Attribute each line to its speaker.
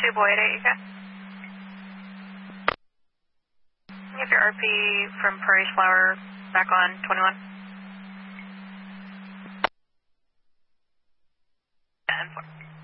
Speaker 1: Boyd 8, okay? You have your RP from Prairie Flower back on 21. And 4.